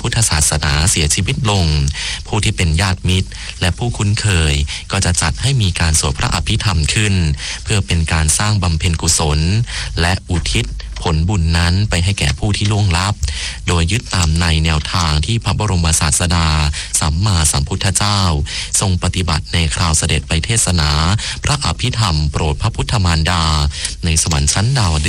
พุทธศาสนาเสียชีวิตลงผู้ที่เป็นญาติมิตรและผู้คุ้นเคยก็จะจัดให้มีการสวดพระอภิธรรมขึ้นเพื่อเป็นการสร้างบำเพ็ญกุศลและอุทิศผลบุญนั้นไปให้แก่ผู้ที่ล่วงลับโดยยึดตามในแนวทางที่พระบรมศาสดาสัมมาสัมพุทธเจ้าทรงปฏิบัติในคราวเสด็จไปเทศนาพระอภิธรรมโปรดพระพุทธมารดาในสวรรค์ชั้นดาวดึง